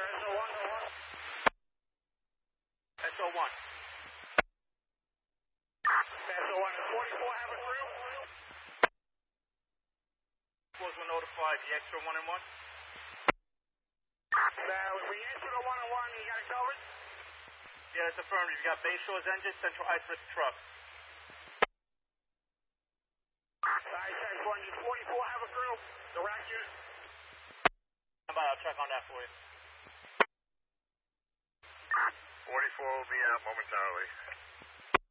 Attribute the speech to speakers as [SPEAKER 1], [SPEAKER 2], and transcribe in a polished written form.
[SPEAKER 1] SO1. SO1. SO1 is 44, have a crew.
[SPEAKER 2] Was notified, the extra 1 and 1?
[SPEAKER 1] We answered a 1 and 1, you got it covered?
[SPEAKER 2] Yeah, that's affirmative. You got Bay Shores engine, Central Ice Risk truck.
[SPEAKER 1] Ice Risk 44, have a crew. The rack unit.
[SPEAKER 2] I'll check on that for you.
[SPEAKER 3] 44 will be out momentarily.